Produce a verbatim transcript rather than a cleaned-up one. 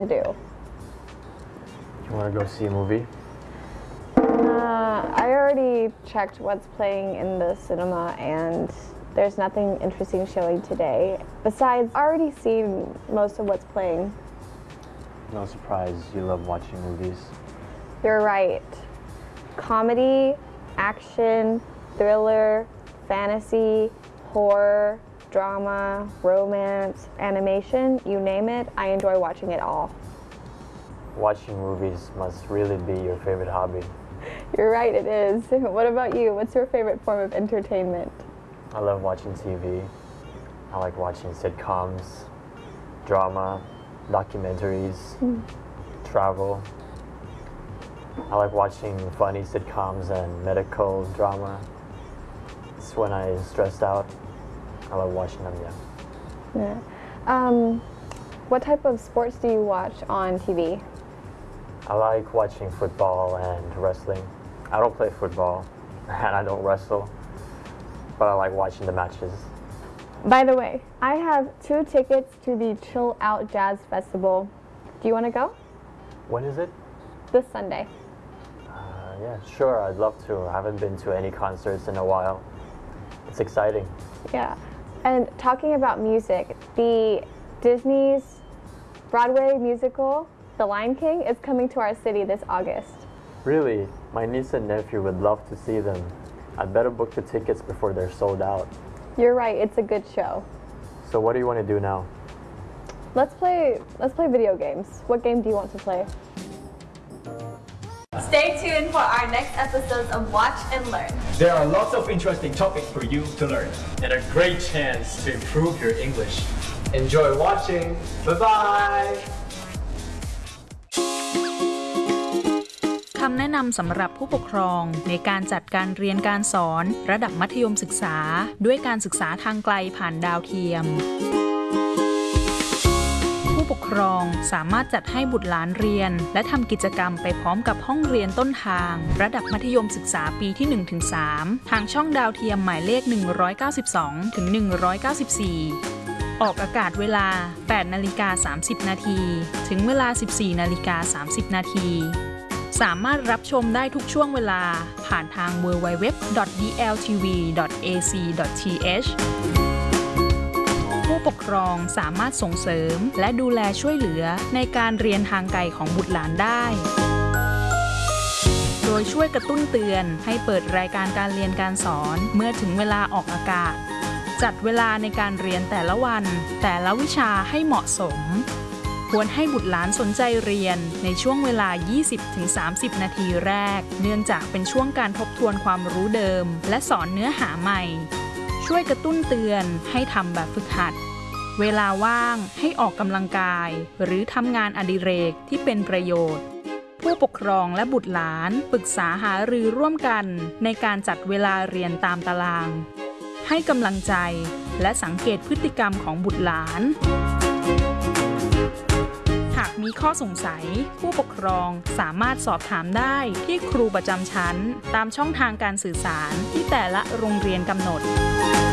to do. You want to go see a movie? Uh, I already checked what's playing in the cinema and there's nothing interesting showing today. Besides, I already seen most of what's playing. No surprise, you love watching movies. You're right. Comedy, action, thriller, fantasy, horror, drama, romance, animation, you name it, I enjoy watching it all. Watching movies must really be your favorite hobby. You're right, it is. What about you? What's your favorite form of entertainment? I love watching T V. I like watching sitcoms, drama, documentaries, mm. travel. I like watching funny sitcoms and medical drama. It's when I'm stressed out. I love watching them, yeah. Yeah. Um, what type of sports do you watch on T V? I like watching football and wrestling. I don't play football and I don't wrestle, but I like watching the matches. By the way, I have two tickets to the Chill Out Jazz Festival. Do you want to go? When is it? This Sunday. Uh, yeah, sure, I'd love to. I haven't been to any concerts in a while. It's exciting. Yeah, and talking about music, the Disney's Broadway musical, The Lion King, is coming to our city this August. Really? My niece and nephew would love to see them. I'd better book the tickets before they're sold out. You're right, it's a good show. So what do you want to do now? Let's play, let's play video games. What game do you want to play? Stay tuned for our next episodes of Watch and Learn. There are lots of interesting topics for you to learn. And a great chance to improve your English. Enjoy watching. Bye-bye. คำแนะนำสำหรับผู้ปกครองในการจัดการเรียนการสอนระดับมัธยมศึกษาด้วยการศึกษาทางไกลผ่านดาวเทียมผู้ปกครองสามารถจัดให้บุตรหลานเรียนและทำกิจกรรมไปพร้อมกับห้องเรียนต้นทางระดับมัธยมศึกษาปีที่ หนึ่งถึงสาม ทางช่องดาวเทียมหมายเลข หนึ่งร้อยเก้าสิบสองถึงหนึ่งร้อยเก้าสิบสี่ ออกอากาศเวลา แปดนาฬิกาสามสิบนาที ถึงเวลา สิบสี่นาฬิกาสามสิบนาทีสามารถรับชมได้ทุกช่วงเวลาผ่านทาง ดับเบิลยู ดับเบิลยู ดับเบิลยู ดอท ดี แอล ที วี ดอท เอ ซี ดอท ที เอช ผู้ปกครองสามารถส่งเสริมและดูแลช่วยเหลือในการเรียนทางไกลของบุตรหลานได้โดยช่วยกระตุ้นเตือนให้เปิดรายการการเรียนการสอนเมื่อถึงเวลาออกอากาศจัดเวลาในการเรียนแต่ละวันแต่ละวิชาให้เหมาะสมควรให้บุตรหลานสนใจเรียนในช่วงเวลา ยี่สิบถึงสามสิบ นาทีแรกเนื่องจากเป็นช่วงการทบทวนความรู้เดิมและสอนเนื้อหาใหม่ช่วยกระตุ้นเตือนให้ทำแบบฝึกหัดเวลาว่างให้ออกกำลังกายหรือทำงานอดิเรกที่เป็นประโยชน์ผู้ปกครองและบุตรหลานปรึกษาหารือร่วมกันในการจัดเวลาเรียนตามตารางให้กำลังใจและสังเกตพฤติกรรมของบุตรหลานหากมีข้อสงสัยผู้ปกครองสามารถสอบถามได้ที่ครูประจำชั้นตามช่องทางการสื่อสารที่แต่ละโรงเรียนกำหนด